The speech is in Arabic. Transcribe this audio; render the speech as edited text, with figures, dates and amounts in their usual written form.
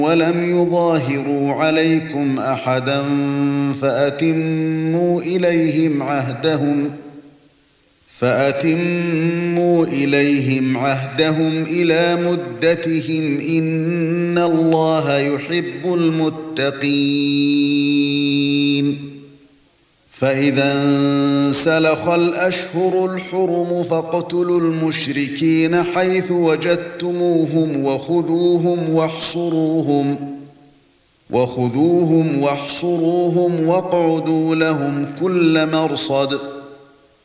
ولم يظاهروا عليكم أحدا فأتموا إليهم عهدهم إلى مدتهم إن الله يحب المتقين فإذا انسلخ الأشهر الحرم فاقتلوا المشركين حيث وجدتموهم وخذوهم واحصروهم واقعدوا لهم كل مرصد